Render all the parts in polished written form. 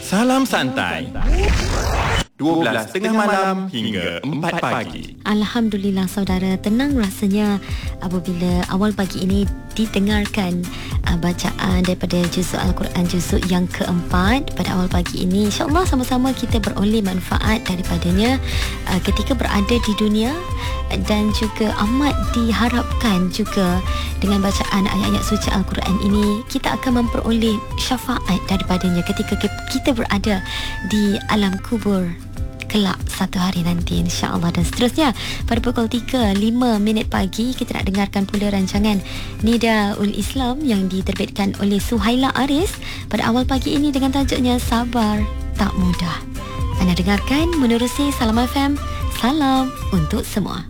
Salam santai. 12 tengah malam hingga 4 pagi. Alhamdulillah saudara, tenang rasanya apabila awal pagi ini didengarkan bacaan daripada juzuk Al-Quran juzuk yang keempat pada awal pagi ini. InsyaAllah sama-sama kita beroleh manfaat daripadanya ketika berada di dunia, dan juga amat diharapkan juga dengan bacaan ayat-ayat suci Al-Quran ini kita akan memperoleh syafaat daripadanya ketika kita berada di alam kubur kelak satu hari nanti, insya-Allah. Dan seterusnya pada pukul 3.05 pagi kita nak dengarkan pula rancangan Nidaul Islam yang diterbitkan oleh Suhaila Aris pada awal pagi ini dengan tajuknya Sabar Tak Mudah. Anda dengarkan menerusi Salam FM. Salam untuk semua.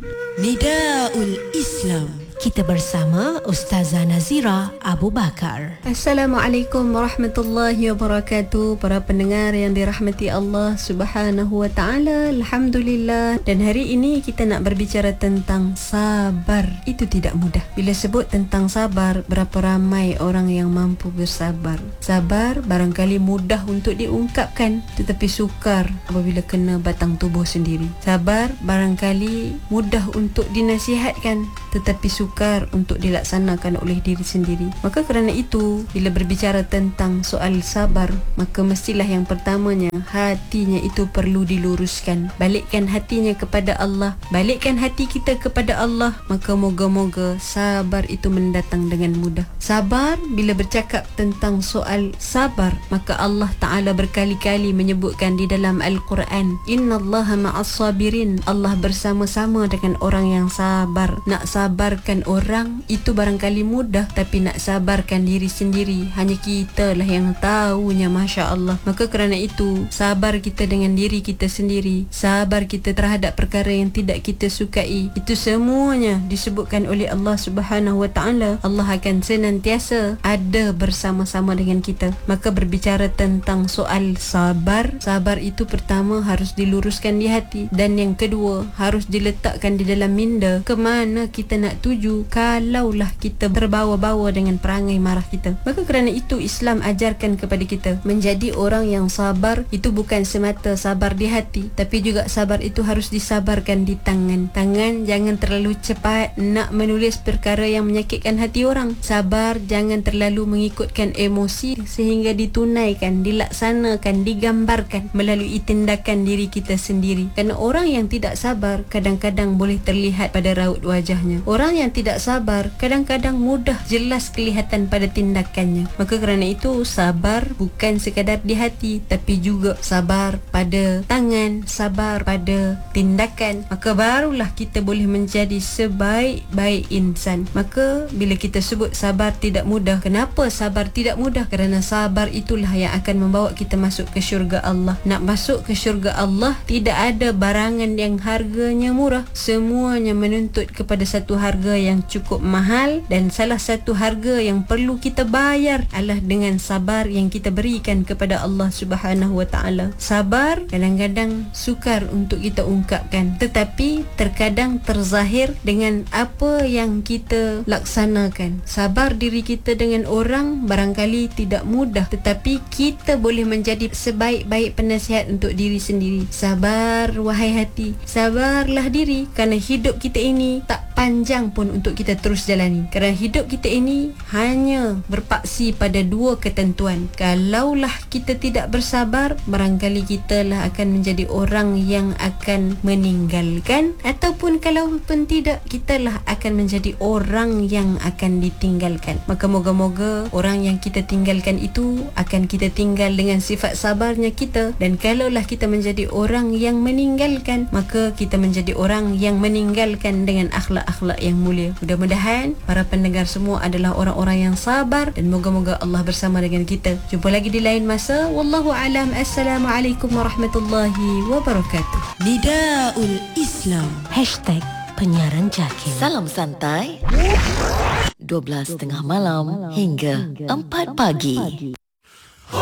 Nidaul Islam. Kita bersama Ustazah Nazira Abu Bakar. Assalamualaikum warahmatullahi wabarakatuh. Para pendengar yang dirahmati Allah Subhanahu wa taala, alhamdulillah. Dan hari ini kita nak berbicara tentang sabar. Itu tidak mudah. Bila sebut tentang sabar, berapa ramai orang yang mampu bersabar. Sabar barangkali mudah untuk diungkapkan, tetapi sukar apabila kena batang tubuh sendiri. Sabar barangkali mudah untuk dinasihatkan, tetapi sukar untuk dilaksanakan oleh diri sendiri. Maka kerana itu, bila berbicara tentang soal sabar, maka mestilah yang pertamanya hatinya itu perlu diluruskan. Balikkan hatinya kepada Allah, balikkan hati kita kepada Allah, maka moga-moga sabar itu mendatang dengan mudah. Sabar, bila bercakap tentang soal sabar, maka Allah Ta'ala berkali-kali menyebutkan di dalam Al-Quran, Innallaha ma'as sabirin. Allah bersama-sama dengan orang yang sabar. Nak sabarkan orang itu barangkali mudah, tapi nak sabarkan diri sendiri hanya kita lah yang tahunya, Masya Allah. Maka kerana itu, sabar kita dengan diri kita sendiri, sabar kita terhadap perkara yang tidak kita sukai, itu semuanya disebutkan oleh Allah Subhanahu wa taala. Allah akan senantiasa ada bersama-sama dengan kita. Maka berbicara tentang soal sabar, sabar itu pertama harus diluruskan di hati, dan yang kedua harus diletakkan di dalam minda ke mana kita nak tuju kalaulah kita terbawa-bawa dengan perangai marah kita. Maka kerana itu Islam ajarkan kepada kita menjadi orang yang sabar. Itu bukan semata sabar di hati, tapi juga sabar itu harus disabarkan di tangan. Tangan jangan terlalu cepat nak menulis perkara yang menyakitkan hati orang. Sabar jangan terlalu mengikutkan emosi sehingga ditunaikan, dilaksanakan, digambarkan melalui tindakan diri kita sendiri. Kerana orang yang tidak sabar kadang-kadang boleh terlihat pada raut wajahnya. Orang yang tidak sabar kadang-kadang mudah jelas kelihatan pada tindakannya. Maka kerana itu sabar bukan sekadar di hati, tapi juga sabar pada tangan, sabar pada tindakan. Maka barulah kita boleh menjadi sebaik-baik insan. Maka bila kita sebut sabar tidak mudah, kenapa sabar tidak mudah? Kerana sabar itulah yang akan membawa kita masuk ke syurga Allah. Nak masuk ke syurga Allah, tidak ada barangan yang harganya murah. Semuanya menuntut kepada satu harga yang cukup mahal, dan salah satu harga yang perlu kita bayar adalah dengan sabar yang kita berikan kepada Allah Subhanahu wa taala. Sabar kadang-kadang sukar untuk kita ungkapkan, tetapi terkadang terzahir dengan apa yang kita laksanakan. Sabar diri kita dengan orang barangkali tidak mudah, tetapi kita boleh menjadi sebaik-baik penasihat untuk diri sendiri. Sabar wahai hati, sabarlah diri, kerana hidup kita ini tak panjang pun untuk kita terus jalani. Kerana hidup kita ini hanya berpaksi pada dua ketentuan. Kalaulah kita tidak bersabar, barangkali kita lah akan menjadi orang yang akan meninggalkan, ataupun kalau pun tidak, kita lah akan menjadi orang yang akan ditinggalkan. Maka moga-moga orang yang kita tinggalkan itu akan kita tinggal dengan sifat sabarnya kita. Dan kalaulah kita menjadi orang yang meninggalkan, maka kita menjadi orang yang meninggalkan dengan akhlak-akhlak yang mulia. Mudah-mudahan para pendengar semua adalah orang-orang yang sabar, dan moga-moga Allah bersama dengan kita. Jumpa lagi di lain masa. Wallahu alam. Assalamualaikum warahmatullahi wabarakatuh. Nidaul Islam. #penyiaran Jakil. Salam santai. 12 tengah malam hingga 4 pagi.